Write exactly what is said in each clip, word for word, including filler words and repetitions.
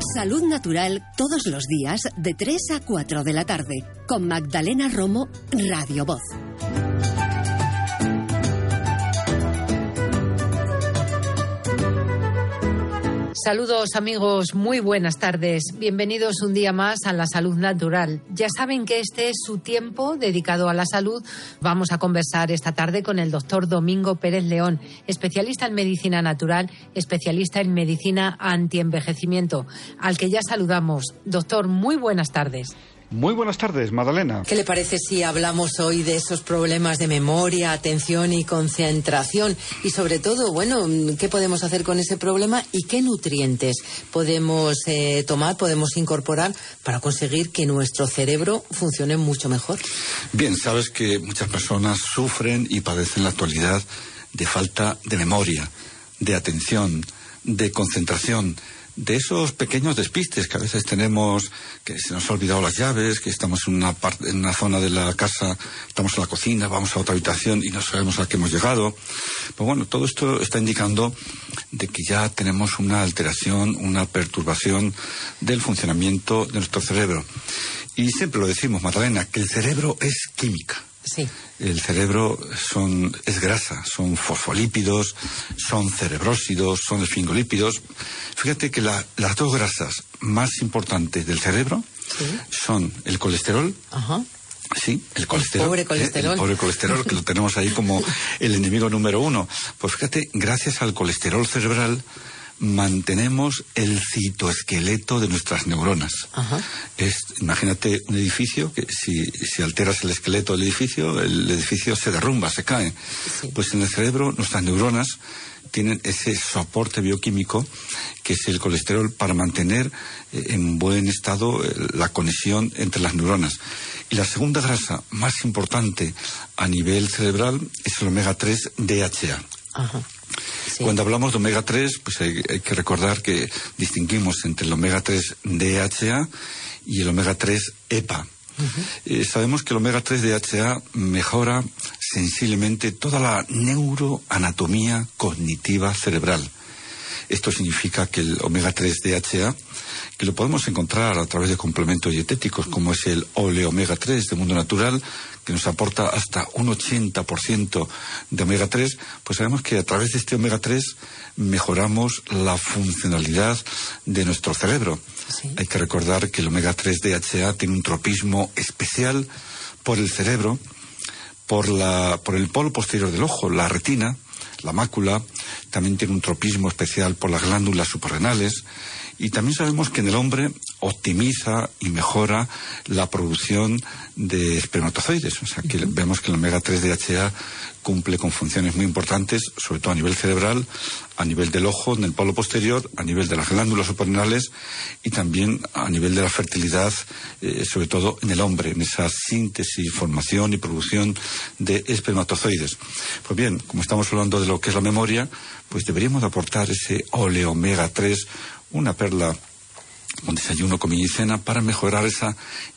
Salud Natural todos los días de tres a cuatro de la tarde con Magdalena Romo, Radio Voz. Saludos amigos, muy buenas tardes. Bienvenidos un día más a la Salud Natural. Ya saben que este es su tiempo dedicado a la salud. Vamos a conversar esta tarde con el doctor Domingo Pérez León, especialista en medicina natural, especialista en medicina antienvejecimiento, al que ya saludamos. Doctor, muy buenas tardes. Muy buenas tardes, Magdalena. ¿Qué le parece si hablamos hoy de esos problemas de memoria, atención y concentración? Y sobre todo, bueno, ¿qué podemos hacer con ese problema y qué nutrientes podemos eh, tomar, podemos incorporar para conseguir que nuestro cerebro funcione mucho mejor? Bien, sabes que muchas personas sufren y padecen en la actualidad de falta de memoria, de atención, de concentración, de esos pequeños despistes que a veces tenemos, que se nos ha olvidado las llaves, que estamos en una parte, en una zona de la casa, estamos en la cocina, vamos a otra habitación y no sabemos a qué hemos llegado. Pues bueno, todo esto está indicando de que ya tenemos una alteración, una perturbación del funcionamiento de nuestro cerebro. Y siempre lo decimos, Magdalena, que el cerebro es química. Sí. El cerebro son, es grasa, son fosfolípidos, son cerebrósidos, son esfingolípidos. Fíjate que la, las dos grasas más importantes del cerebro ¿sí? son el colesterol. Ajá. Sí, el colesterol. El pobre colesterol. ¿eh? El pobre colesterol, que lo tenemos ahí como el enemigo número uno. Pues fíjate, gracias al colesterol cerebral mantenemos el citoesqueleto de nuestras neuronas. Ajá. Es, imagínate un edificio que si, si alteras el esqueleto del edificio, el edificio se derrumba, se cae. Sí. Pues en el cerebro nuestras neuronas tienen ese soporte bioquímico que es el colesterol para mantener eh, en buen estado eh, la conexión entre las neuronas. Y la segunda grasa más importante a nivel cerebral es el omega tres D H A. Ajá. Sí. Cuando hablamos de omega tres, pues hay, hay que recordar que distinguimos entre el omega tres D H A y el omega tres E P A. Uh-huh. Eh, sabemos que el omega tres D H A mejora sensiblemente toda la neuroanatomía cognitiva cerebral. Esto significa que el omega tres D H A, que lo podemos encontrar a través de complementos dietéticos como es el oleomega tres de Mundo Natural, que nos aporta hasta un ochenta por ciento de omega tres, pues sabemos que a través de este omega tres mejoramos la funcionalidad de nuestro cerebro. ¿Sí? Hay que recordar que el omega tres D H A tiene un tropismo especial por el cerebro, por, la, por el polo posterior del ojo, la retina, la mácula, también tiene un tropismo especial por las glándulas suprarrenales. Y también sabemos que en el hombre optimiza y mejora la producción de espermatozoides. O sea, que uh-huh. vemos que el omega tres D H A cumple con funciones muy importantes, sobre todo a nivel cerebral, a nivel del ojo, en el polo posterior, a nivel de las glándulas suprarrenales y también a nivel de la fertilidad, eh, sobre todo en el hombre, en esa síntesis, formación y producción de espermatozoides. Pues bien, como estamos hablando de lo que es la memoria, pues deberíamos aportar ese oleomega tres, una perla con desayuno, comida y cena, para mejorar esa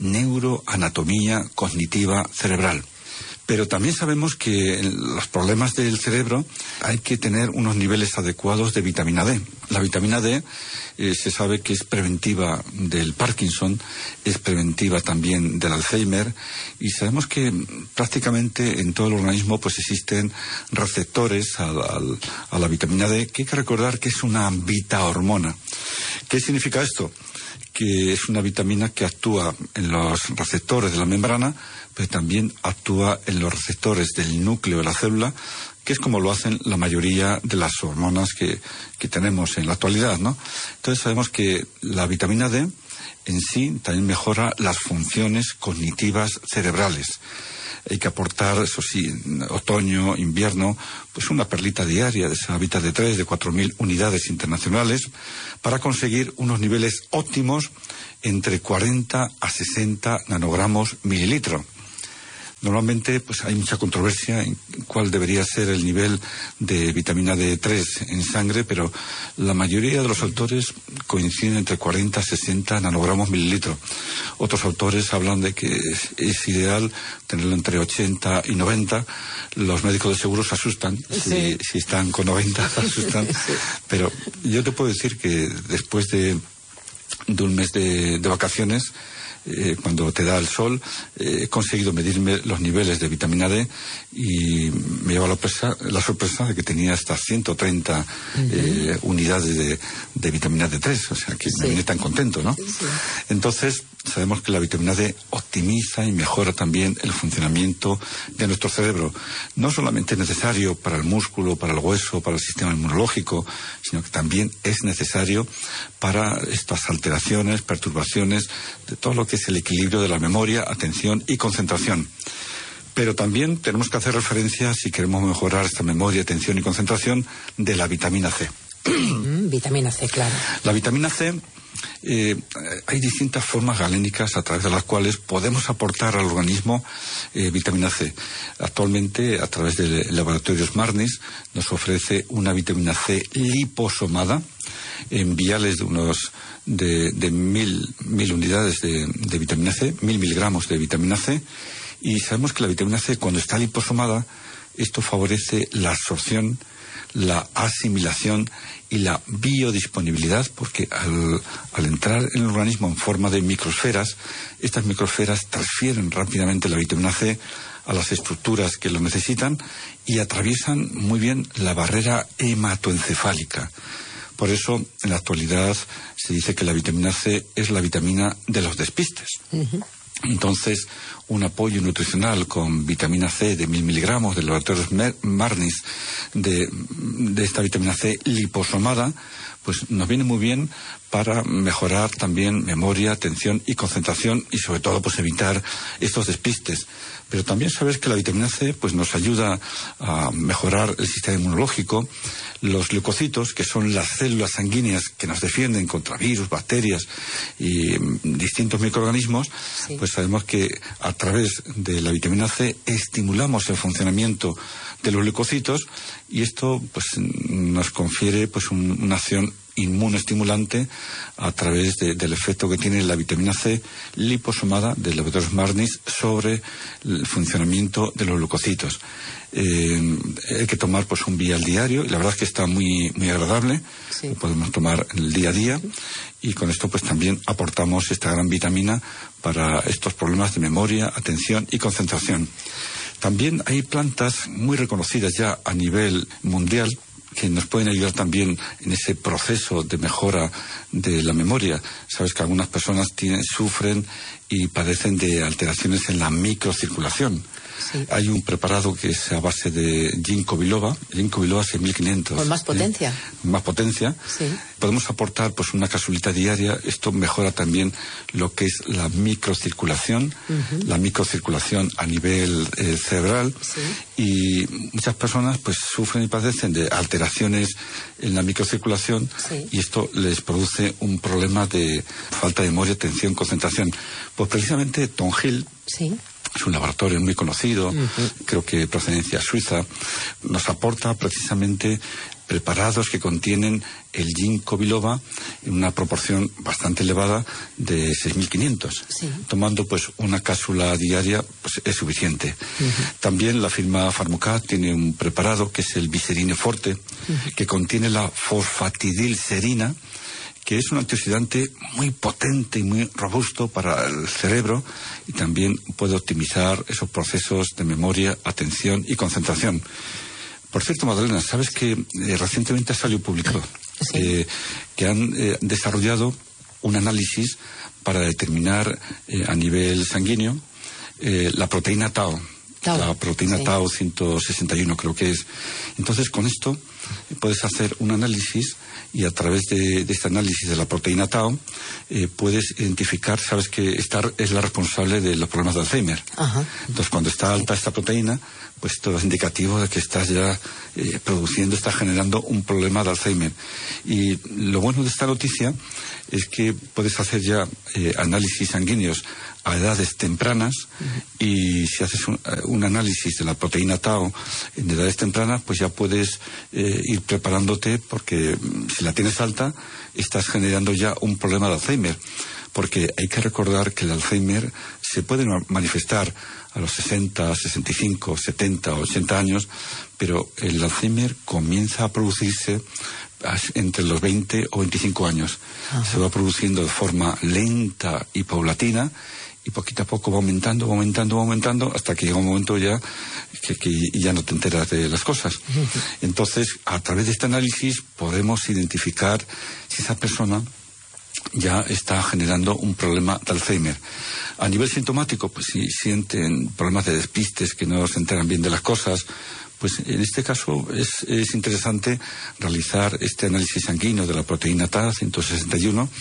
neuroanatomía cognitiva cerebral. Pero también sabemos que en los problemas del cerebro hay que tener unos niveles adecuados de vitamina D. La vitamina D eh, se sabe que es preventiva del Parkinson, es preventiva también del Alzheimer, y sabemos que prácticamente en todo el organismo pues existen receptores a, a, a la vitamina D, que hay que recordar que es una vitahormona. ¿Qué significa esto? Que es una vitamina que actúa en los receptores de la membrana, pero también actúa en los receptores del núcleo de la célula, que es como lo hacen la mayoría de las hormonas que, que tenemos en la actualidad, ¿no? Entonces sabemos que la vitamina D en sí también mejora las funciones cognitivas cerebrales. Hay que aportar, eso sí, otoño, invierno, pues una perlita diaria de esa Vita D tres de cuatro mil unidades internacionales para conseguir unos niveles óptimos entre cuarenta a sesenta nanogramos mililitro. Normalmente pues hay mucha controversia en cuál debería ser el nivel de vitamina D tres en sangre, pero la mayoría de los autores coinciden entre cuarenta a sesenta nanogramos mililitro. Otros autores hablan de que es, es ideal tenerlo entre ochenta y noventa. Los médicos de seguro se asustan, sí. si, si están con noventa se asustan, sí. Pero yo te puedo decir que después de de un mes de, de vacaciones, Eh, cuando te da el sol, eh, he conseguido medirme los niveles de vitamina D y me lleva la sorpresa, la sorpresa de que tenía hasta ciento treinta uh-huh. eh, unidades de, de vitamina D tres, o sea que sí. me vine tan contento, ¿no? Sí, sí. Entonces, sabemos que la vitamina D optimiza y mejora también el funcionamiento de nuestro cerebro. No solamente es necesario para el músculo, para el hueso, para el sistema inmunológico, sino que también es necesario para estas alteraciones, perturbaciones, de todo lo que es el equilibrio de la memoria, atención y concentración. Pero también tenemos que hacer referencia, si queremos mejorar esta memoria, atención y concentración, de la vitamina C. Vitamina C, claro. La vitamina C, eh, hay distintas formas galénicas a través de las cuales podemos aportar al organismo eh, vitamina C. Actualmente, a través del laboratorio Smartness, nos ofrece una vitamina C liposomada en viales de unos de, de mil, mil unidades de, de vitamina C, mil miligramos de vitamina C, y sabemos que la vitamina C, cuando está liposomada, esto favorece la absorción, la asimilación y la biodisponibilidad, porque al, al entrar en el organismo en forma de microesferas, estas microesferas transfieren rápidamente la vitamina C a las estructuras que lo necesitan y atraviesan muy bien la barrera hematoencefálica. Por eso, en la actualidad, se dice que la vitamina C es la vitamina de los despistes. Uh-huh. Entonces, un apoyo nutricional con vitamina C de mil miligramos del laboratorio Smartness de, de esta vitamina C liposomada, pues nos viene muy bien para mejorar también memoria, atención y concentración y sobre todo pues evitar estos despistes. Pero también sabes que la vitamina C pues nos ayuda a mejorar el sistema inmunológico. Los leucocitos, que son las células sanguíneas que nos defienden contra virus, bacterias y distintos microorganismos, sí. pues sabemos que a través de la vitamina C estimulamos el funcionamiento de los leucocitos y esto pues nos confiere pues un, una acción inmunoestimulante a través de, del efecto que tiene la vitamina C liposomada del laboratorio Smartness sobre el funcionamiento de los leucocitos. Eh, hay que tomar pues un vial diario y la verdad es que está muy muy agradable. Sí. Lo podemos tomar el día a día y con esto pues también aportamos esta gran vitamina para estos problemas de memoria, atención y concentración. También hay plantas muy reconocidas ya a nivel mundial que nos pueden ayudar también en ese proceso de mejora de la memoria. Sabes que algunas personas tienen, sufren y padecen de alteraciones en la microcirculación. Sí. Hay un preparado que es a base de ginkgo biloba, ginkgo biloba seis mil quinientos. Con más potencia. ¿eh? Más potencia. Sí. Podemos aportar pues una capsulita diaria. Esto mejora también lo que es la microcirculación, uh-huh. la microcirculación a nivel eh, cerebral. Sí. Y muchas personas pues sufren y padecen de alteraciones en la microcirculación. Sí. Y esto les produce un problema de falta de memoria, atención, concentración. Pues precisamente Tom Hill. Sí. Es un laboratorio muy conocido, uh-huh. creo que de procedencia suiza, nos aporta precisamente preparados que contienen el ginkgo biloba en una proporción bastante elevada de seis mil quinientos. Sí. Tomando pues una cápsula diaria pues es suficiente. Uh-huh. También la firma Pharmocat tiene un preparado que es el Viserine Forte, uh-huh. que contiene la fosfatidilserina, que es un antioxidante muy potente y muy robusto para el cerebro y también puede optimizar esos procesos de memoria, atención y concentración. Por cierto, Magdalena, ¿sabes que eh, recientemente salió publicado sí. eh, que han eh, desarrollado un análisis para determinar eh, a nivel sanguíneo eh, la proteína Tau? Tau. La proteína sí. Tau ciento sesenta y uno creo que es. Entonces, con esto eh, puedes hacer un análisis y a través de, de este análisis de la proteína Tau eh, puedes identificar, sabes que esta es la responsable de los problemas de Alzheimer. Ajá. Entonces, cuando está alta esta proteína, pues todo es indicativo de que estás ya eh, produciendo, estás generando un problema de Alzheimer. Y lo bueno de esta noticia es que puedes hacer ya eh, análisis sanguíneos a edades tempranas uh-huh. y si haces un, un análisis de la proteína Tau en edades tempranas, pues ya puedes eh, ir preparándote porque si la tienes alta, estás generando ya un problema de Alzheimer. porque hay que recordar que el Alzheimer se puede manifestar a los sesenta, sesenta y cinco, setenta, ochenta años, pero el Alzheimer comienza a producirse entre los veinte o veinticinco años. Ajá. Se va produciendo de forma lenta y paulatina, y poquito a poco va aumentando, va aumentando, va aumentando, hasta que llega un momento ya que, que ya no te enteras de las cosas. Entonces, a través de este análisis podemos identificar si esa persona ya está generando un problema de Alzheimer. A nivel sintomático, pues si sienten problemas de despistes, que no se enteran bien de las cosas, pues en este caso es, es interesante realizar este análisis sanguíneo de la proteína T A ciento sesenta y uno,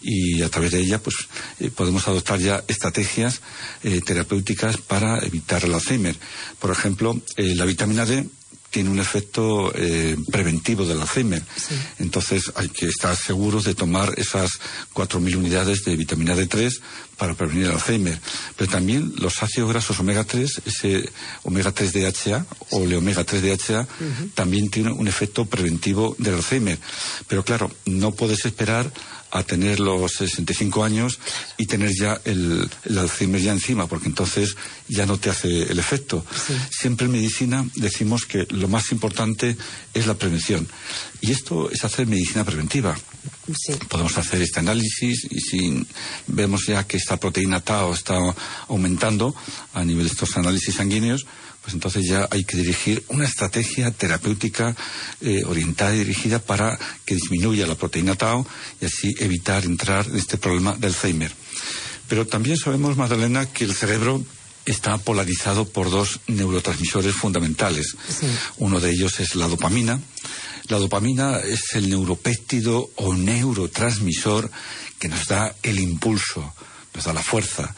y a través de ella pues eh, podemos adoptar ya estrategias eh, terapéuticas para evitar el Alzheimer. Por ejemplo, eh, la vitamina D tiene un efecto eh, preventivo del Alzheimer. Sí. Entonces hay que estar seguros de tomar esas cuatro mil unidades de vitamina D tres para prevenir el Alzheimer. Pero también los ácidos grasos omega tres, ese omega tres D H A o el omega tres D H A, uh-huh. también tiene un efecto preventivo del Alzheimer. Pero claro, no puedes esperar a tener los sesenta y cinco años y tener ya el, el Alzheimer ya encima, porque entonces ya no te hace el efecto. Sí. Siempre en medicina decimos que lo más importante es la prevención. Y esto es hacer medicina preventiva. Sí. Podemos hacer este análisis y si vemos ya que esta proteína Tau está aumentando a nivel de estos análisis sanguíneos, pues entonces ya hay que dirigir una estrategia terapéutica eh, orientada y dirigida para que disminuya la proteína Tau y así evitar entrar en este problema del Alzheimer. Pero también sabemos, Magdalena, que el cerebro está polarizado por dos neurotransmisores fundamentales. Sí. Uno de ellos es la dopamina. La dopamina es el neuropéptido o neurotransmisor que nos da el impulso, nos da la fuerza,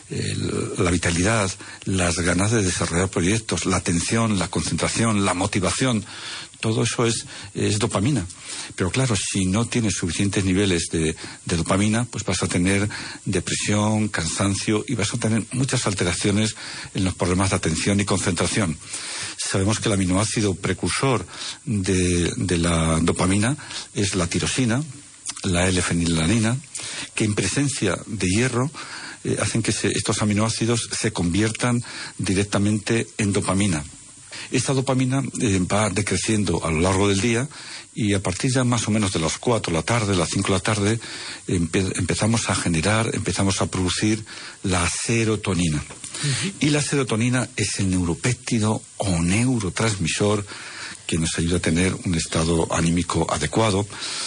el, la vitalidad, las ganas de desarrollar proyectos, la atención, la concentración, la motivación. Todo eso es, es dopamina. Pero claro, si no tienes suficientes niveles de, de dopamina, pues vas a tener depresión, cansancio y vas a tener muchas alteraciones en los problemas de atención y concentración. Sabemos que el aminoácido precursor de, de la dopamina es la tirosina, la L-fenilalanina, que en presencia de hierro eh, hacen que se, estos aminoácidos se conviertan directamente en dopamina. Esta dopamina eh, va decreciendo a lo largo del día y a partir ya más o menos de las cuatro de la tarde, las cinco de la tarde, empe- empezamos a generar, empezamos a producir la serotonina. Uh-huh. Y la serotonina es el neuropéptido o neurotransmisor que nos ayuda a tener un estado anímico adecuado,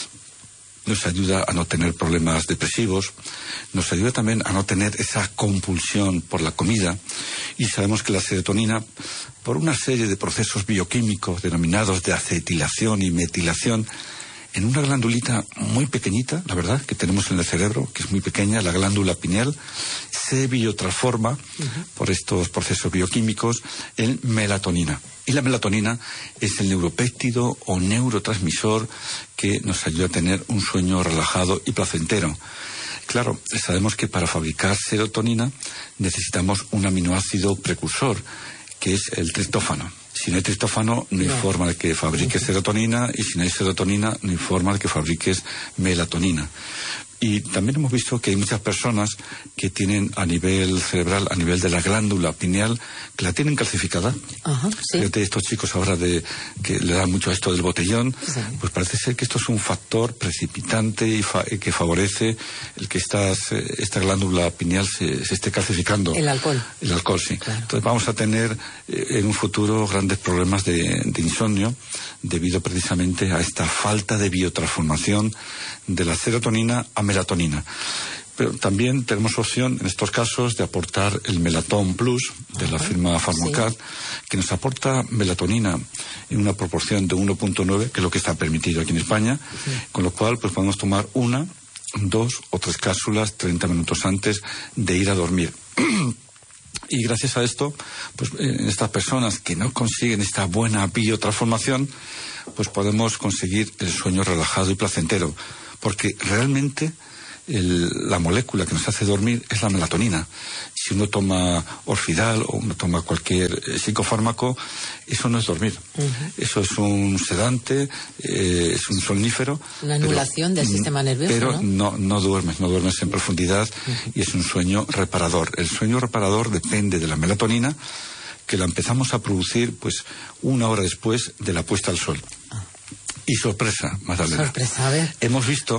nos ayuda a no tener problemas depresivos, nos ayuda también a no tener esa compulsión por la comida, y sabemos que la serotonina, por una serie de procesos bioquímicos denominados de acetilación y metilación, en una glandulita muy pequeñita, la verdad, que tenemos en el cerebro, que es muy pequeña, la glándula pineal, se biotransforma uh-huh. por estos procesos bioquímicos en melatonina. Y la melatonina es el neuropéptido o neurotransmisor que nos ayuda a tener un sueño relajado y placentero. Claro, sabemos que para fabricar serotonina necesitamos un aminoácido precursor, que es el triptófano. Si no hay triptófano, no hay no. forma de que fabriques serotonina, y si no hay serotonina, no hay forma de que fabriques melatonina. Y también hemos visto que hay muchas personas que tienen a nivel cerebral, a nivel de la glándula pineal, que la tienen calcificada. Ajá, sí. Fíjate, estos chicos ahora de que le dan mucho a esto del botellón, sí. pues parece ser que esto es un factor precipitante y fa que favorece el que estas, esta glándula pineal se, se esté calcificando. El alcohol. El alcohol, sí. Claro. Entonces vamos a tener eh, en un futuro grandes problemas de, de insomnio debido precisamente a esta falta de biotransformación de la serotonina a melatonina. Pero también tenemos opción en estos casos de aportar el Melatón Plus de la firma Pharmacat, sí. que nos aporta melatonina en una proporción de uno punto nueve, que es lo que está permitido aquí en España, sí. con lo cual pues podemos tomar una, dos o tres cápsulas treinta minutos antes de ir a dormir. Y gracias a esto, pues en estas personas que no consiguen esta buena biotransformación, pues podemos conseguir el sueño relajado y placentero, porque realmente el, la molécula que nos hace dormir es la melatonina. Si uno toma Orfidal o uno toma cualquier psicofármaco, eso no es dormir. Uh-huh. Eso es un sedante, eh, es un somnífero. Una anulación pero, del sistema nervioso, Pero ¿no? no, no duermes, no duermes en profundidad uh-huh. y es un sueño reparador. El sueño reparador depende de la melatonina, que la empezamos a producir pues una hora después de la puesta al sol. Uh-huh. Y sorpresa, Magdalena. Sorpresa, a ver. Hemos visto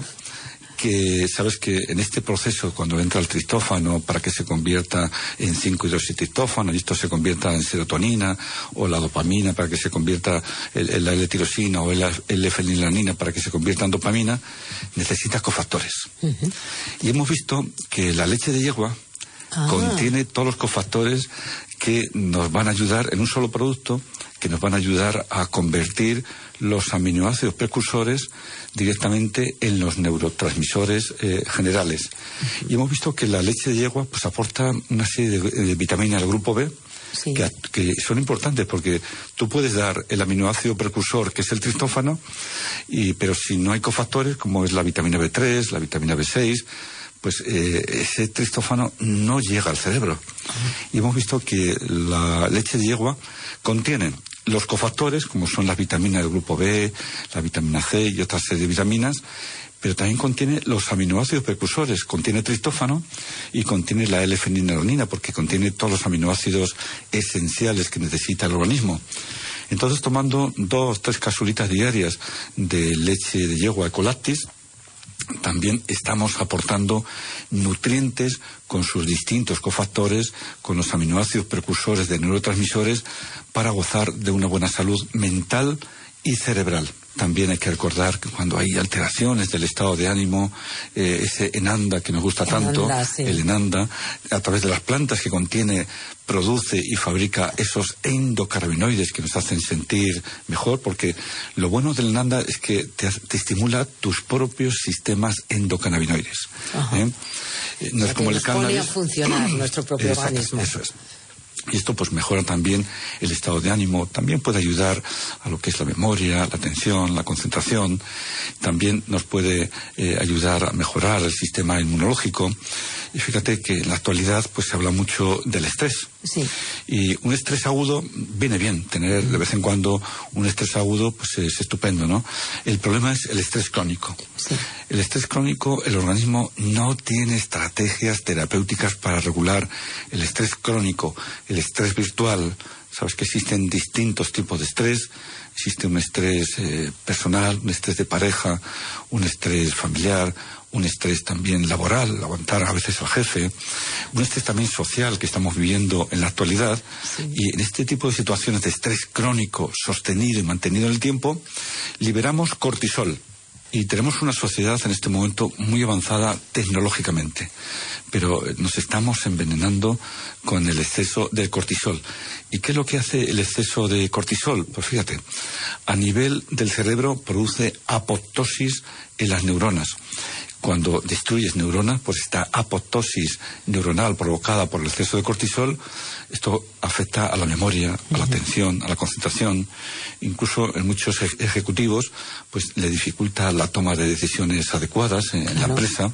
que, sabes que en este proceso, cuando entra el tristófano para que se convierta en cinco hidroxitriptófano y esto se convierta en serotonina, o la dopamina para que se convierta en, en la L-tirosina, o en la L-fenilanina para que se convierta en dopamina, necesita cofactores. Uh-huh. Y hemos visto que la leche de yegua ah. contiene todos los cofactores que nos van a ayudar en un solo producto, que nos van a ayudar a convertir los aminoácidos precursores directamente en los neurotransmisores eh, generales. Uh-huh. Y hemos visto que la leche de yegua pues aporta una serie de, de vitaminas del grupo B sí. que, que son importantes, porque tú puedes dar el aminoácido precursor, que es el tristófano, y, pero si no hay cofactores, como es la vitamina B tres, la vitamina B seis, pues eh, ese tristófano no llega al cerebro. Uh-huh. Y hemos visto que la leche de yegua contiene los cofactores, como son las vitaminas del grupo B, la vitamina C y otras serie de vitaminas, pero también contiene los aminoácidos precursores, contiene tristófano y contiene la L-fenilalanina, porque contiene todos los aminoácidos esenciales que necesita el organismo. Entonces, tomando dos, tres capsulitas diarias de leche de yegua Ecolactis, también estamos aportando nutrientes con sus distintos cofactores, con los aminoácidos precursores de neurotransmisores, para gozar de una buena salud mental y cerebral. También hay que recordar que cuando hay alteraciones del estado de ánimo, eh, ese enanda que nos gusta tanto, enanda, sí. el enanda, a través de las plantas que contiene, produce y fabrica esos endocannabinoides que nos hacen sentir mejor, porque lo bueno del enanda es que te, te estimula tus propios sistemas endocannabinoides. ¿eh? No es como el cannabis. Pone a funcionar nuestro propio Exacto, organismo. Eso es. Y esto pues mejora también el estado de ánimo, también puede ayudar a lo que es la memoria, la atención, la concentración, también nos puede eh, ayudar a mejorar el sistema inmunológico. Y fíjate que en la actualidad pues se habla mucho del estrés. Sí. Y un estrés agudo viene bien, tener de vez en cuando un estrés agudo pues es estupendo, ¿no? El problema es el estrés crónico. Sí. El estrés crónico, el organismo no tiene estrategias terapéuticas para regular el estrés crónico, el estrés virtual. Sabes que existen distintos tipos de estrés. Existe un estrés eh, personal, un estrés de pareja, un estrés familiar, un estrés también laboral, aguantar a veces al jefe, un estrés también social que estamos viviendo en la actualidad. Sí. Y en este tipo de situaciones de estrés crónico, sostenido y mantenido en el tiempo, liberamos cortisol. Y tenemos una sociedad en este momento muy avanzada tecnológicamente, pero nos estamos envenenando con el exceso de cortisol. ¿Y qué es lo que hace el exceso de cortisol? Pues fíjate, a nivel del cerebro produce apoptosis en las neuronas. Cuando destruyes neuronas, pues esta apoptosis neuronal provocada por el exceso de cortisol, esto afecta a la memoria, a la atención, a la concentración. Incluso en muchos ejecutivos, pues le dificulta la toma de decisiones adecuadas en, en la empresa.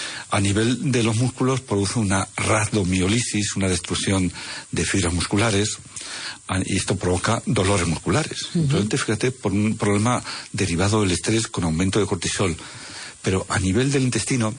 A nivel de los músculos produce una rhabdomiólisis, una destrucción de fibras musculares, y esto provoca dolores musculares. Uh-huh. Entonces, fíjate, por un problema derivado del estrés con aumento de cortisol. Pero a nivel del intestino,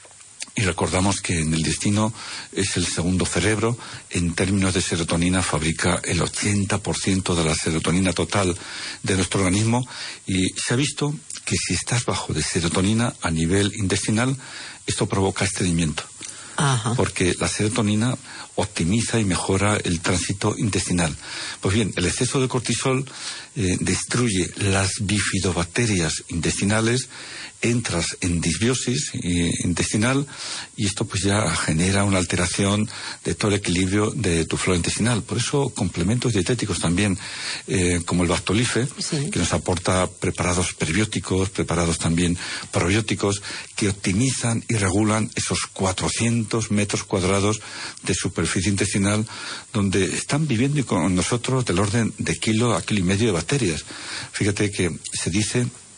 y recordamos que en el intestino es el segundo cerebro, en términos de serotonina fabrica el ochenta por ciento de la serotonina total de nuestro organismo, y se ha visto que si estás bajo de serotonina a nivel intestinal, esto provoca estreñimiento. Ajá. Porque la serotonina optimiza y mejora el tránsito intestinal. Pues bien, el exceso de cortisol eh, destruye las bifidobacterias intestinales, entras en disbiosis eh, intestinal, y esto pues ya genera una alteración de todo el equilibrio de tu flora intestinal. Por eso complementos dietéticos también, eh, como el Bactolife, sí, que nos aporta preparados prebióticos, preparados también probióticos, que optimizan y regulan esos cuatrocientos metros cuadrados de superficie intestinal, donde están viviendo con nosotros del orden de kilo a kilo y medio de bacterias. Fíjate que se dice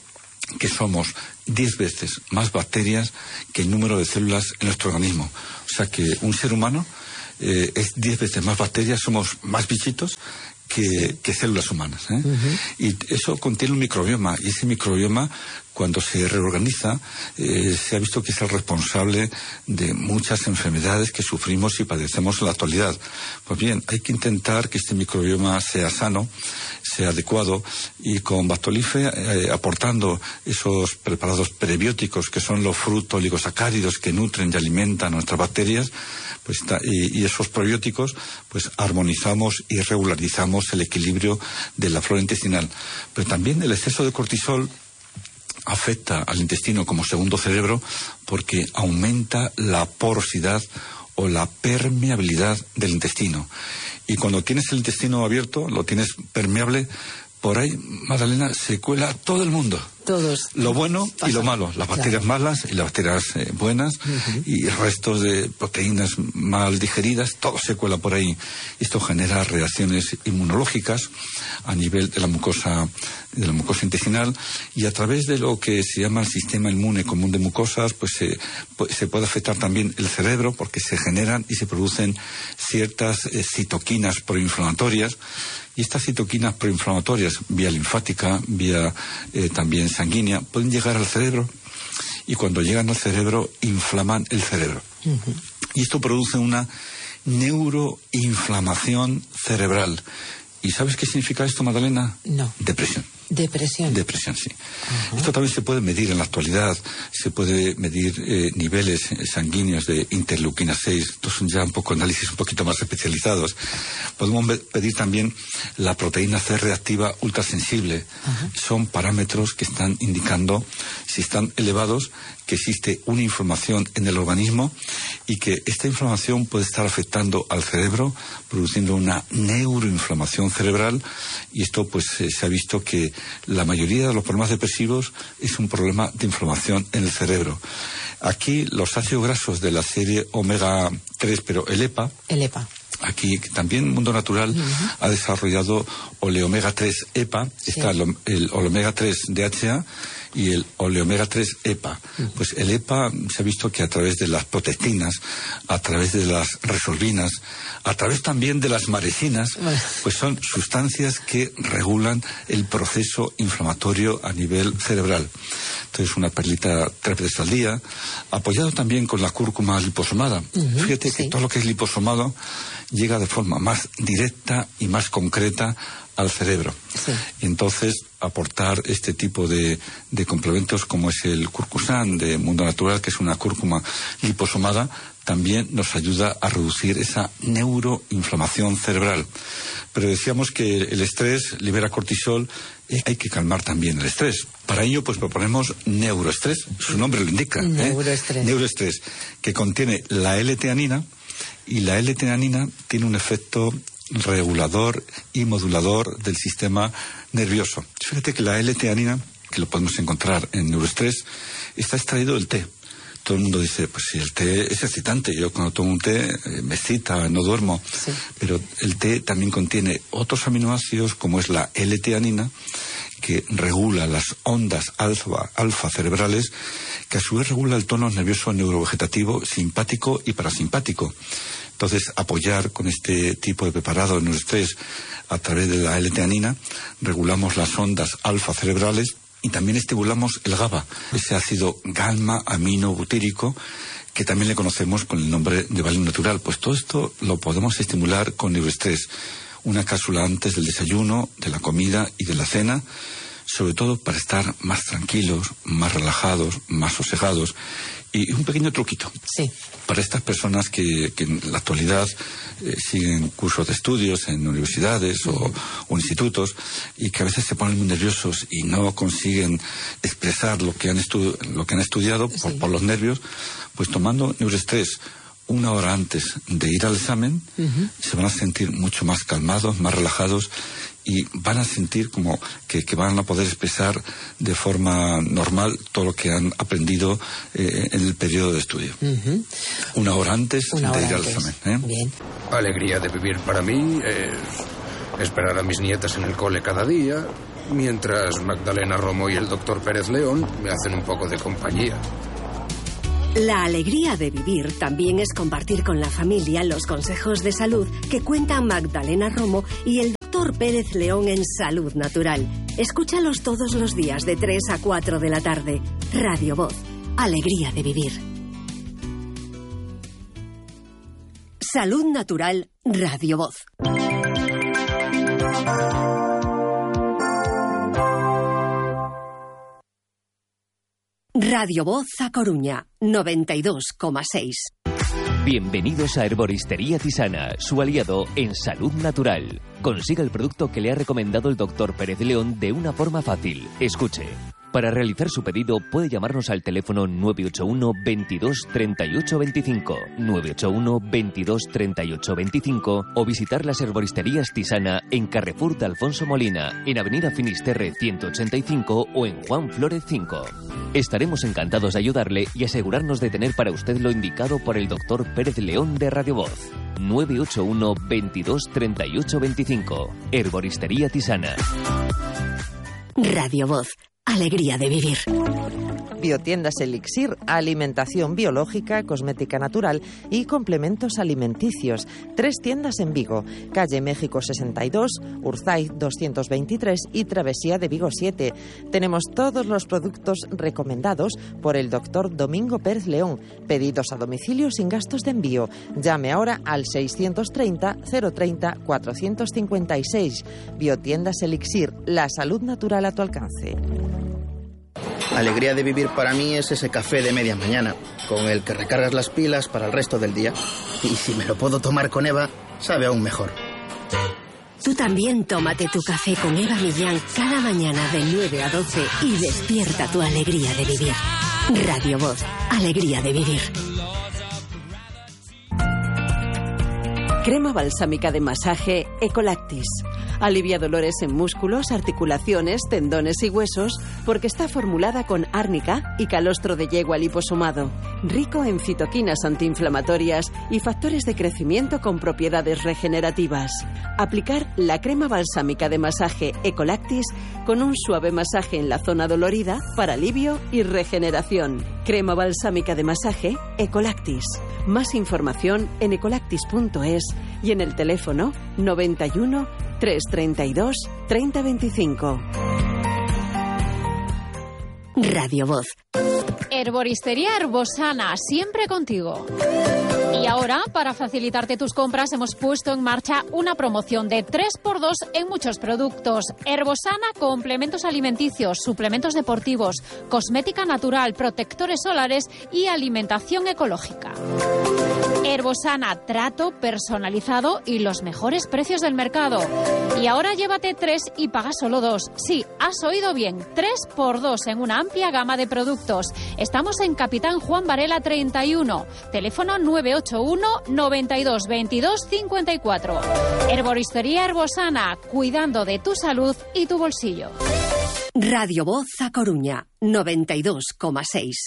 que somos diez veces más bacterias que el número de células en nuestro organismo. O sea que un ser humano eh, es diez veces más bacterias, somos más bichitos que, que células humanas, ¿eh? Uh-huh. Y eso contiene un microbioma, y ese microbioma, cuando se reorganiza, eh, se ha visto que es el responsable de muchas enfermedades que sufrimos y padecemos en la actualidad. Pues bien, hay que intentar que este microbioma sea sano, sea adecuado, y con Bactolife, eh, aportando esos preparados prebióticos que son los frutos oligosacáridos que nutren y alimentan a nuestras bacterias, pues y, y esos probióticos, pues armonizamos y regularizamos el equilibrio de la flora intestinal. Pero también el exceso de cortisol afecta al intestino como segundo cerebro, porque aumenta la porosidad o la permeabilidad del intestino. Y cuando tienes el intestino abierto, lo tienes permeable, por ahí, Magdalena, se cuela todo el mundo. Todos. Lo bueno y lo malo. Las bacterias claro. malas y las bacterias eh, buenas, uh-huh. y restos de proteínas mal digeridas, todo se cuela por ahí. Esto genera reacciones inmunológicas a nivel de la mucosa, de la mucosa intestinal, y a través de lo que se llama el sistema inmune común de mucosas, pues se, pues, se puede afectar también el cerebro, porque se generan y se producen ciertas eh, citoquinas proinflamatorias. Y estas citoquinas proinflamatorias, vía linfática, vía eh, también sanguínea, pueden llegar al cerebro, y cuando llegan al cerebro, inflaman el cerebro. Uh-huh. Y esto produce una neuroinflamación cerebral. ¿Y sabes qué significa esto, Magdalena? No. Depresión. Depresión. Depresión, sí. Uh-huh. Esto también se puede medir en la actualidad. Se puede medir eh, niveles sanguíneos de interleuquina seis. Estos son ya un poco análisis un poquito más especializados. Podemos medir también la proteína C reactiva ultrasensible. Uh-huh. Son parámetros que están indicando, si están elevados, que existe una inflamación en el organismo, y que esta inflamación puede estar afectando al cerebro, produciendo una neuroinflamación cerebral. Y esto pues eh, se ha visto que la mayoría de los problemas depresivos es un problema de inflamación en el cerebro. Aquí los ácidos grasos de la serie omega tres, pero el EPA, el EPA. Aquí también Mundo Natural uh-huh. ha desarrollado oleomega tres EPA, sí. Está el, el omega tres D H A y el oleomega tres EPA. Uh-huh. Pues el EPA se ha visto que a través de las protectinas, a través de las resorbinas, a través también de las maresinas, bueno. pues son sustancias que regulan el proceso inflamatorio a nivel cerebral. Entonces, una perlita tres veces al día, apoyado también con la cúrcuma liposomada. Uh-huh. Fíjate que sí. todo lo que es liposomado llega de forma más directa y más concreta al cerebro. Sí. Y entonces, aportar este tipo de, de complementos, como es el curcusan de Mundo Natural, que es una cúrcuma liposomada, también nos ayuda a reducir esa neuroinflamación cerebral. Pero decíamos que el estrés libera cortisol, y hay que calmar también el estrés. Para ello, pues proponemos neuroestrés, su nombre lo indica. Neuroestrés. ¿eh? Neuroestrés, que contiene la L-teanina, y la L-teanina tiene un efecto regulador y modulador del sistema nervioso. Fíjate que la L-teanina, que lo podemos encontrar en neuroestrés, está extraído del té. Todo el mundo dice, pues si el té es excitante, yo cuando tomo un té eh, me excita, no duermo. Sí. Pero el té también contiene otros aminoácidos, como es la L-teanina, que regula las ondas alfa, alfa cerebrales, que a su vez regula el tono nervioso neurovegetativo simpático y parasimpático. Entonces, apoyar con este tipo de preparado en neuroestrés a través de la L-teanina, regulamos las ondas alfa cerebrales y también estimulamos el GABA, ese ácido gamma-aminobutírico, que también le conocemos con el nombre de Valium Natural. Pues todo esto lo podemos estimular con neuroestrés. Una cápsula antes del desayuno, de la comida y de la cena, sobre todo para estar más tranquilos, más relajados, más sosegados. Y un pequeño truquito. Sí. Para estas personas que, que en la actualidad eh, siguen cursos de estudios en universidades o, o institutos, y que a veces se ponen muy nerviosos y no consiguen expresar lo que han, estu- lo que han estudiado por, sí. por los nervios, pues tomando neuroestrés una hora antes de ir al examen, uh-huh. se van a sentir mucho más calmados, más relajados, y van a sentir como que, que van a poder expresar de forma normal todo lo que han aprendido eh, en el periodo de estudio. Uh-huh. Una hora antes Una de hora ir antes. al examen. ¿eh? Bien. Alegría de vivir para mí es esperar a mis nietas en el cole cada día, mientras Magdalena Romo y el doctor Pérez León me hacen un poco de compañía. La alegría de vivir también es compartir con la familia los consejos de salud que cuentan Magdalena Romo y el doctor Pérez León en Salud Natural. Escúchalos todos los días de tres a cuatro de la tarde. Radio Voz. Alegría de vivir. Salud Natural, Radio Voz. Radio Voz a Coruña, noventa y dos coma seis. Bienvenidos a Herboristería Tisana, su aliado en salud natural. Consiga el producto que le ha recomendado el doctor Pérez León de una forma fácil. Escuche. Para realizar su pedido puede llamarnos al teléfono nueve ocho uno, veintidós, treinta y ocho veinticinco, nueve ocho uno, veintidós, treinta y ocho veinticinco o visitar las Herboristerías Tisana en Carrefour de Alfonso Molina, en Avenida Finisterre ciento ochenta y cinco o en Juan Flórez cinco. Estaremos encantados de ayudarle y asegurarnos de tener para usted lo indicado por el doctor Pérez León de Radio Voz. nueve ocho uno, veintidós, treinta y ocho veinticinco. Herboristería Tisana. Radio Voz. Alegría de vivir. Biotiendas Elixir, alimentación biológica, cosmética natural y complementos alimenticios. Tres tiendas en Vigo, calle México sesenta y dos, Urzaiz doscientos veintitrés y Travesía de Vigo siete. Tenemos todos los productos recomendados por el doctor Domingo Pérez León. Pedidos a domicilio sin gastos de envío. Llame ahora al seiscientos treinta, cero treinta, cuatrocientos cincuenta y seis. Biotiendas Elixir, la salud natural a tu alcance. Alegría de vivir para mí es ese café de media mañana, con el que recargas las pilas para el resto del día. Y si me lo puedo tomar con Eva, sabe aún mejor. Tú también tómate tu café con Eva Millán cada mañana de nueve a doce y despierta tu alegría de vivir. Radio Voz, alegría de vivir. Crema balsámica de masaje Ecolactis. Alivia dolores en músculos, articulaciones, tendones y huesos porque está formulada con árnica y calostro de yegua liposomado, rico en citoquinas antiinflamatorias y factores de crecimiento con propiedades regenerativas. Aplicar la crema balsámica de masaje Ecolactis con un suave masaje en la zona dolorida para alivio y regeneración. Crema balsámica de masaje Ecolactis. Más información en ecolactis punto es y en el teléfono noventa y uno, trescientos treinta y dos, treinta veinticinco. Radio Voz. Herboristería Herbosana, siempre contigo. Y ahora, para facilitarte tus compras, hemos puesto en marcha una promoción de tres por dos en muchos productos. Herbosana, complementos alimenticios, suplementos deportivos, cosmética natural, protectores solares y alimentación ecológica. Herbosana, trato personalizado y los mejores precios del mercado. Y ahora llévate tres y paga solo dos. Sí, has oído bien, tres por dos en una amplia gama de productos. Estamos en Capitán Juan Varela treinta y uno, teléfono nueve ocho uno, noventa y dos, veintidós, cincuenta y cuatro. Herboristería Herbosana, cuidando de tu salud y tu bolsillo. Radio Voz a Coruña, noventa y dos coma seis.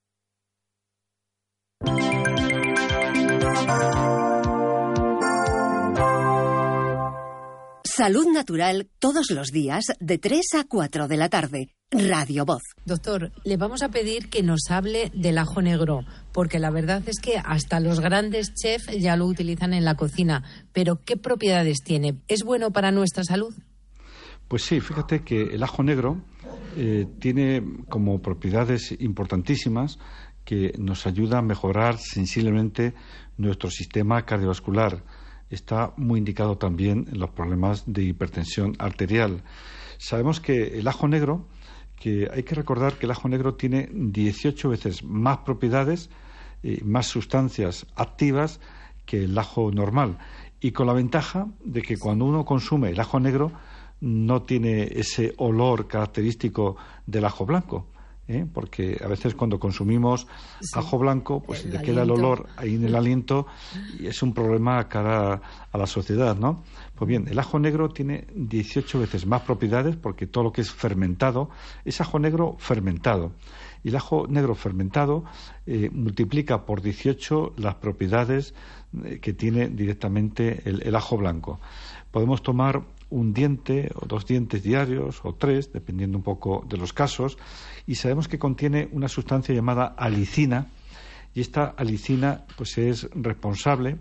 Salud Natural todos los días de tres a cuatro de la tarde. Radio Voz. Doctor, le vamos a pedir que nos hable del ajo negro, porque la verdad es que hasta los grandes chefs ya lo utilizan en la cocina. Pero, ¿qué propiedades tiene? ¿Es bueno para nuestra salud? Pues sí, fíjate que el ajo negro eh, tiene como propiedades importantísimas que nos ayuda a mejorar sensiblemente nuestro sistema cardiovascular. Está muy indicado también en los problemas de hipertensión arterial. Sabemos que el ajo negro, que hay que recordar que el ajo negro tiene dieciocho veces más propiedades, eh, más sustancias activas que el ajo normal. Y con la ventaja de que cuando uno consume el ajo negro no tiene ese olor característico del ajo blanco. ¿Eh? Porque a veces cuando consumimos sí. ajo blanco, pues el le queda aliento. El olor ahí en el aliento y es un problema cara a la sociedad, ¿no? Pues bien, el ajo negro tiene dieciocho veces más propiedades porque todo lo que es fermentado es ajo negro fermentado. Y el ajo negro fermentado eh, multiplica por dieciocho las propiedades eh, que tiene directamente el, el ajo blanco. Podemos tomar un diente o dos dientes diarios o tres, dependiendo un poco de los casos, y sabemos que contiene una sustancia llamada alicina, y esta alicina pues es responsable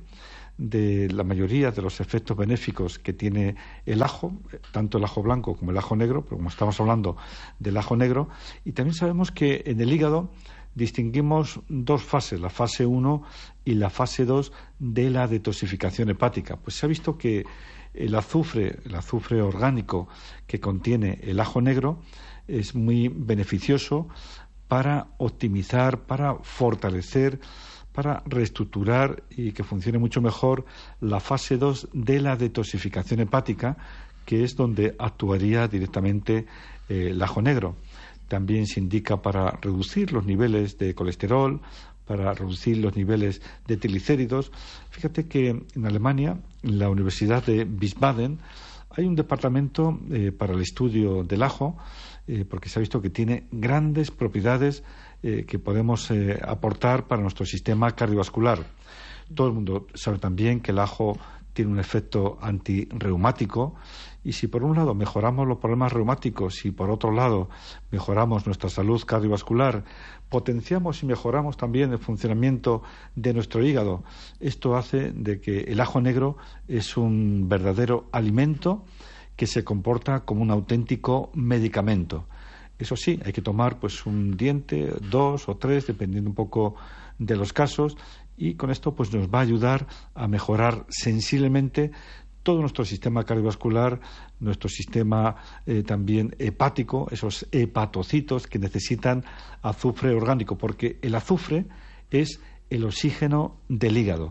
de la mayoría de los efectos benéficos que tiene el ajo, tanto el ajo blanco como el ajo negro, pero como estamos hablando del ajo negro, y también sabemos que en el hígado distinguimos dos fases, la fase uno y la fase dos de la detoxificación hepática. Pues se ha visto que el azufre, el azufre orgánico que contiene el ajo negro es muy beneficioso para optimizar, para fortalecer, para reestructurar y que funcione mucho mejor la fase dos de la detoxificación hepática, que es donde actuaría directamente eh, el ajo negro. También se indica para reducir los niveles de colesterol, para reducir los niveles de triglicéridos. Fíjate que en Alemania, en la Universidad de Wiesbaden, hay un departamento eh, para el estudio del ajo, eh, porque se ha visto que tiene grandes propiedades eh, que podemos eh, aportar para nuestro sistema cardiovascular. Todo el mundo sabe también que el ajo tiene un efecto antirreumático, y si por un lado mejoramos los problemas reumáticos y por otro lado mejoramos nuestra salud cardiovascular, potenciamos y mejoramos también el funcionamiento de nuestro hígado. Esto hace de que el ajo negro es un verdadero alimento que se comporta como un auténtico medicamento. Eso sí, hay que tomar pues un diente, dos o tres, dependiendo un poco de los casos, y con esto pues nos va a ayudar a mejorar sensiblemente todo nuestro sistema cardiovascular, nuestro sistema eh, también hepático, esos hepatocitos que necesitan azufre orgánico, porque el azufre es el oxígeno del hígado.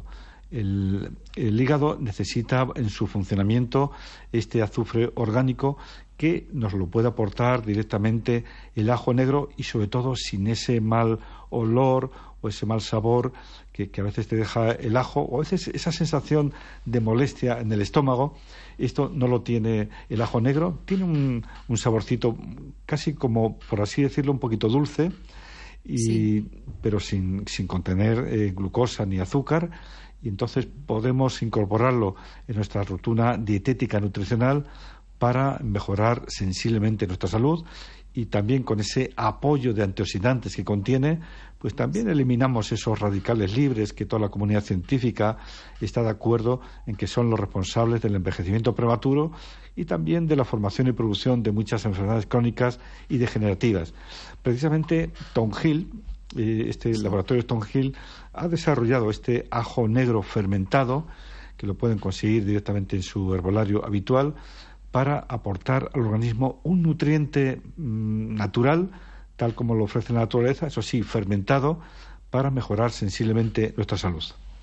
El, el hígado necesita en su funcionamiento este azufre orgánico que nos lo puede aportar directamente el ajo negro, y sobre todo sin ese mal olor o ese mal sabor que, que a veces te deja el ajo, o a veces esa sensación de molestia en el estómago. Esto no lo tiene el ajo negro. Tiene un, un saborcito casi como, por así decirlo, un poquito dulce, y, sí. pero sin, sin contener eh, glucosa ni azúcar, y entonces podemos incorporarlo en nuestra rutina dietética nutricional para mejorar sensiblemente nuestra salud, y también con ese apoyo de antioxidantes que contiene, pues también eliminamos esos radicales libres que toda la comunidad científica está de acuerdo en que son los responsables del envejecimiento prematuro y también de la formación y producción de muchas enfermedades crónicas y degenerativas. Precisamente Thornhill, eh, este laboratorio de Thornhill, ha desarrollado este ajo negro fermentado, que lo pueden conseguir directamente en su herbolario habitual, para aportar al organismo un nutriente mmm, natural, tal como lo ofrece la naturaleza, eso sí, fermentado, para mejorar sensiblemente nuestra salud.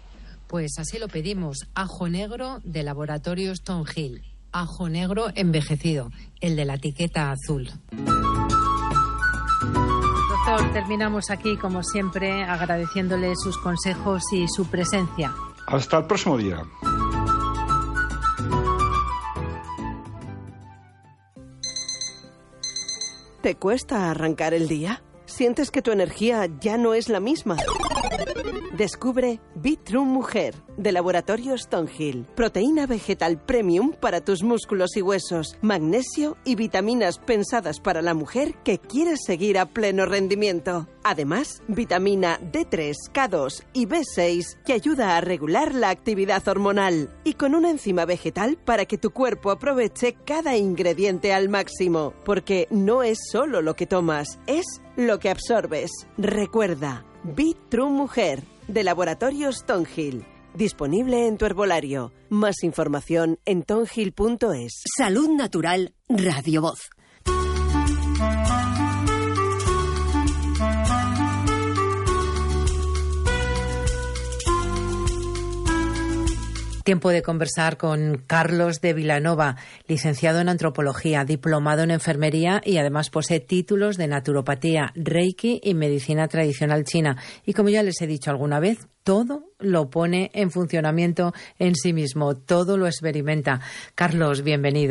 Pues así lo pedimos, ajo negro de Laboratorios Thornhill, ajo negro envejecido, el de la etiqueta azul. Doctor, terminamos aquí, como siempre, agradeciéndole sus consejos y su presencia. Hasta el próximo día. ¿Te cuesta arrancar el día? ¿Sientes que tu energía ya no es la misma? Descubre Bitrue Mujer, de Laboratorios Thornhill. Proteína vegetal premium para tus músculos y huesos, magnesio y vitaminas pensadas para la mujer que quiere seguir a pleno rendimiento. Además, vitamina D tres, K dos y B seis que ayuda a regular la actividad hormonal. Y con una enzima vegetal para que tu cuerpo aproveche cada ingrediente al máximo. Porque no es solo lo que tomas, es lo que absorbes. Recuerda, Bitrue Mujer, de Laboratorios Thornhill. Disponible en tu herbolario. Más información en thornhill punto es. Salud Natural, Radio Voz. Tiempo de conversar con Carlos de Vilanova, licenciado en antropología, diplomado en enfermería y además posee títulos de naturopatía, reiki y medicina tradicional china. Y como ya les he dicho alguna vez, todo lo pone en funcionamiento en sí mismo, todo lo experimenta. Carlos, bienvenido.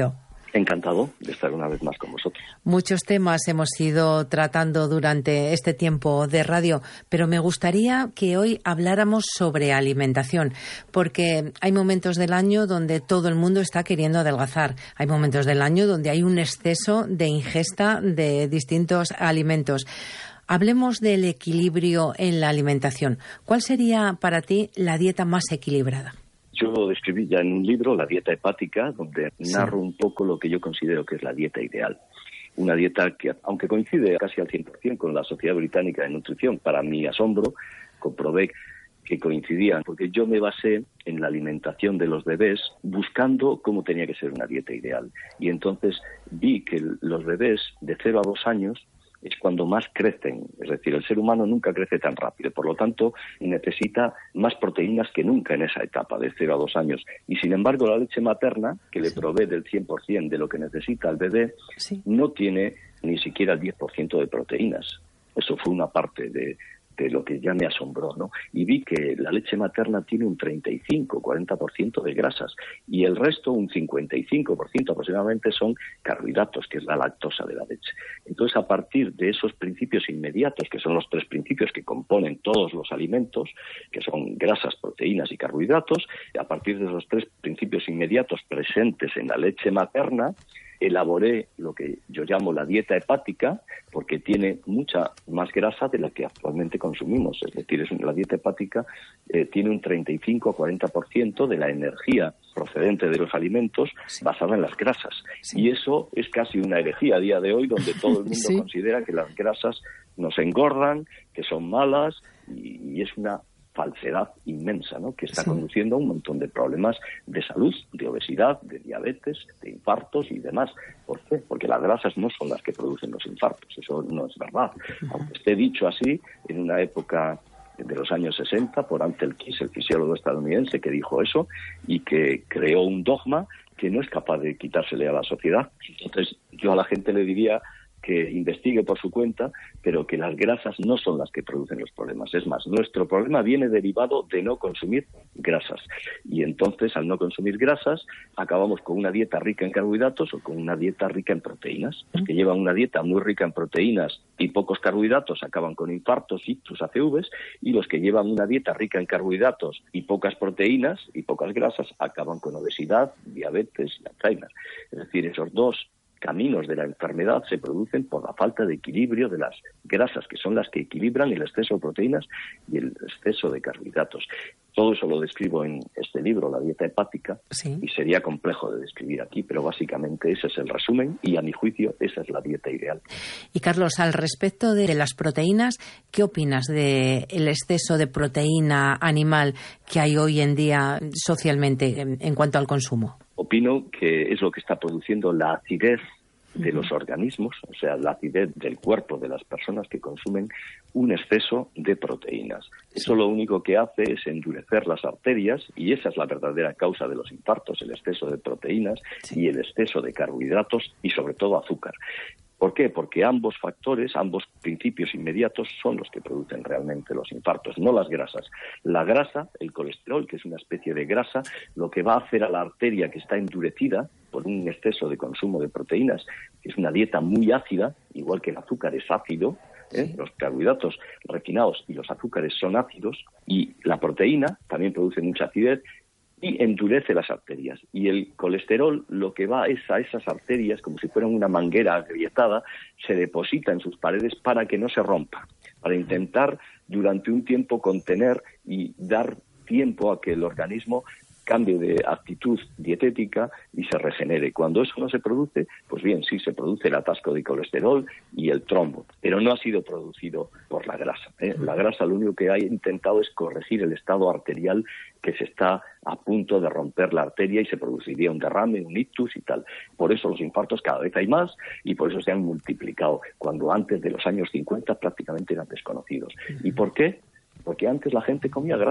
Encantado de estar una vez más con vosotros. Muchos temas hemos ido tratando durante este tiempo de radio, pero me gustaría que hoy habláramos sobre alimentación, porque hay momentos del año donde todo el mundo está queriendo adelgazar. Hay momentos del año donde hay un exceso de ingesta de distintos alimentos. Hablemos del equilibrio en la alimentación. ¿Cuál sería para ti la dieta más equilibrada? Yo describí ya en un libro, La dieta hepática, donde sí. narro un poco lo que yo considero que es la dieta ideal. Una dieta que, aunque coincide casi al cien por ciento con la Sociedad Británica de Nutrición, para mi asombro, comprobé que coincidían, porque yo me basé en la alimentación de los bebés buscando cómo tenía que ser una dieta ideal. Y entonces vi que los bebés de cero a dos años es cuando más crecen, es decir, el ser humano nunca crece tan rápido, por lo tanto necesita más proteínas que nunca en esa etapa de cero a dos años, y sin embargo la leche materna, que le provee del cien por ciento de lo que necesita el bebé, sí. no tiene ni siquiera el diez por ciento de proteínas. Eso fue una parte de, de lo que ya me asombró, ¿no? Y vi que la leche materna tiene un treinta y cinco, cuarenta por ciento de grasas y el resto, un cincuenta y cinco por ciento aproximadamente, son carbohidratos, que es la lactosa de la leche. Entonces, a partir de esos principios inmediatos, que son los tres principios que componen todos los alimentos, que son grasas, proteínas y carbohidratos, a partir de esos tres principios inmediatos presentes en la leche materna, elaboré lo que yo llamo la dieta hepática, porque tiene mucha más grasa de la que actualmente consumimos. Es decir, es una, la dieta hepática eh, tiene un treinta y cinco a cuarenta por ciento de la energía procedente de los alimentos sí. basada en las grasas. Sí. Y eso es casi una herejía a día de hoy, donde todo el mundo sí. considera que las grasas nos engordan, que son malas, y, y es una falsedad inmensa, ¿no? Que está sí. conduciendo a un montón de problemas de salud, de obesidad, de diabetes, de infartos y demás. ¿Por qué? Porque las grasas no son las que producen los infartos, eso no es verdad. Uh-huh. Aunque esté dicho así, en una época de los años sesenta, por Ansel Keys, el fisiólogo estadounidense, que dijo eso y que creó un dogma que no es capaz de quitársele a la sociedad. Entonces, yo a la gente le diría que investigue por su cuenta, pero que las grasas no son las que producen los problemas. Es más, nuestro problema viene derivado de no consumir grasas. Y entonces, al no consumir grasas, acabamos con una dieta rica en carbohidratos o con una dieta rica en proteínas. Los que llevan una dieta muy rica en proteínas y pocos carbohidratos acaban con infartos, ictus, A C Vs, y los que llevan una dieta rica en carbohidratos y pocas proteínas y pocas grasas acaban con obesidad, diabetes y Alzheimer. Es decir, esos dos caminos de la enfermedad se producen por la falta de equilibrio de las grasas, que son las que equilibran el exceso de proteínas y el exceso de carbohidratos. Todo eso lo describo en este libro, La dieta hepática, sí. y sería complejo de describir aquí, pero básicamente ese es el resumen y, a mi juicio, esa es la dieta ideal. Y, Carlos, al respecto de las proteínas, ¿qué opinas del exceso de proteína animal que hay hoy en día socialmente en, en cuanto al consumo? Opino que es lo que está produciendo la acidez de los organismos, o sea, la acidez del cuerpo de las personas que consumen un exceso de proteínas. Eso lo único que hace es endurecer las arterias y esa es la verdadera causa de los infartos, el exceso de proteínas sí. y el exceso de carbohidratos y sobre todo azúcar. ¿Por qué? Porque ambos factores, ambos principios inmediatos son los que producen realmente los infartos, no las grasas. La grasa, el colesterol, que es una especie de grasa, lo que va a hacer a la arteria que está endurecida por un exceso de consumo de proteínas, que es una dieta muy ácida, igual que el azúcar es ácido, ¿eh? Sí. Los carbohidratos refinados y los azúcares son ácidos, y la proteína también produce mucha acidez, y endurece las arterias. Y el colesterol lo que va es a esas arterias, como si fueran una manguera agrietada, se deposita en sus paredes para que no se rompa, para intentar durante un tiempo contener y dar tiempo a que el organismo cambie de actitud dietética y se regenere. Cuando eso no se produce, pues bien, sí se produce el atasco de colesterol y el trombo, pero no ha sido producido por la grasa, ¿eh? La grasa lo único que ha intentado es corregir el estado arterial que se está a punto de romper la arteria y se produciría un derrame, un ictus y tal. Por eso los infartos cada vez hay más y por eso se han multiplicado, cuando antes de los años cincuenta prácticamente eran desconocidos. ¿Y por qué? Porque antes la gente comía grasa.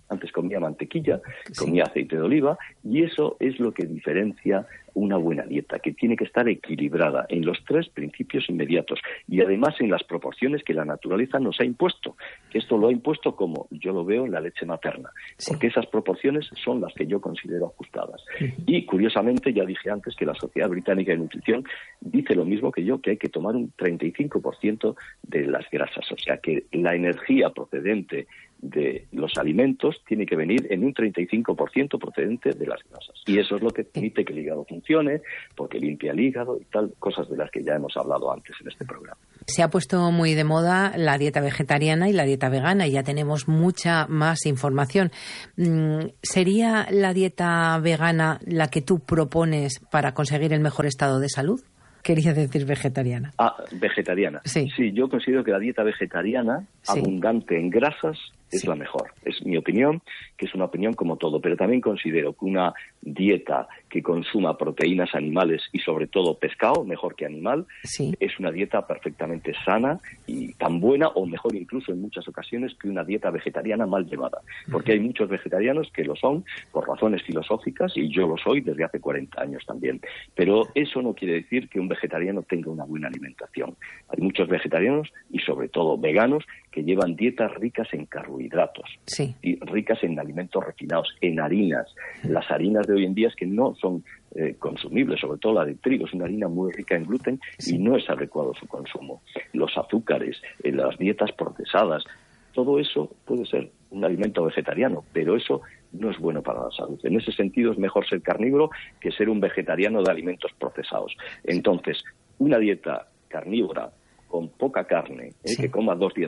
Antes comía mantequilla, comía aceite de oliva, y eso es lo que diferencia una buena dieta, que tiene que estar equilibrada en los tres principios inmediatos y además en las proporciones que la naturaleza nos ha impuesto. Que esto lo ha impuesto como yo lo veo en la leche materna, sí. porque esas proporciones son las que yo considero ajustadas. Sí. Y curiosamente, ya dije antes que la Sociedad Británica de Nutrición dice lo mismo que yo, que hay que tomar un treinta y cinco por ciento de las grasas, o sea que la energía procedente de los alimentos tiene que venir en un treinta y cinco por ciento procedente de las grasas. Y eso es lo que permite que el hígado funcione, porque limpia el hígado y tal, cosas de las que ya hemos hablado antes en este programa. Se ha puesto muy de moda la dieta vegetariana y la dieta vegana y ya tenemos mucha más información. ¿Sería la dieta vegana la que tú propones para conseguir el mejor estado de salud? Quería decir vegetariana. Ah, vegetariana. Sí. Sí, yo considero que la dieta vegetariana, sí. abundante en grasas, es sí. la mejor. Es mi opinión, que es una opinión como todo. Pero también considero que una dieta que consuma proteínas animales y sobre todo pescado, mejor que animal, sí. es una dieta perfectamente sana y tan buena, o mejor incluso en muchas ocasiones, que una dieta vegetariana mal llevada. Porque hay muchos vegetarianos que lo son por razones filosóficas, y yo lo soy desde hace cuarenta años también. Pero eso no quiere decir que un vegetariano tenga una buena alimentación. Hay muchos vegetarianos, y sobre todo veganos, que llevan dietas ricas en carbohidratos, sí. y ricas en alimentos refinados, en harinas. Las harinas de hoy en día es que no son eh, consumibles, sobre todo la de trigo, es una harina muy rica en gluten, sí. y no es adecuado su consumo. Los azúcares, eh, las dietas procesadas, todo eso puede ser un alimento vegetariano, pero eso no es bueno para la salud. En ese sentido es mejor ser carnívoro que ser un vegetariano de alimentos procesados. Entonces, una dieta carnívora con poca carne, ¿eh? sí. que coma dos días